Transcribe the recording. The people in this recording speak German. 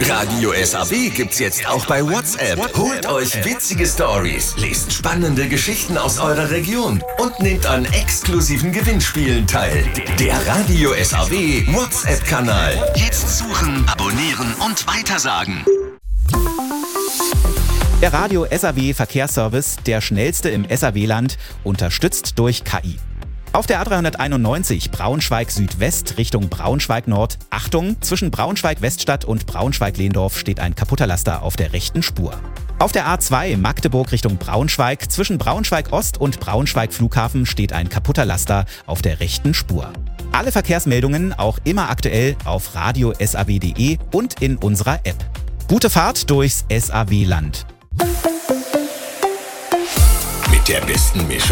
Radio SAW gibt's jetzt auch bei WhatsApp. Holt euch witzige Stories, lest spannende Geschichten aus eurer Region und nehmt an exklusiven Gewinnspielen teil. Der Radio SAW WhatsApp-Kanal. Jetzt suchen, abonnieren und weitersagen. Der Radio SAW Verkehrsservice, der schnellste im SAW-Land, unterstützt durch KI. Auf der A391 Braunschweig Südwest Richtung Braunschweig Nord. Achtung, zwischen Braunschweig Weststadt und Braunschweig-Lehndorf steht ein kaputter Laster auf der rechten Spur. Auf der A2 Magdeburg Richtung Braunschweig zwischen Braunschweig Ost und Braunschweig Flughafen steht ein kaputter Laster auf der rechten Spur. Alle Verkehrsmeldungen auch immer aktuell auf radiosaw.de und in unserer App. Gute Fahrt durchs SAW-Land. Mit der besten Mischung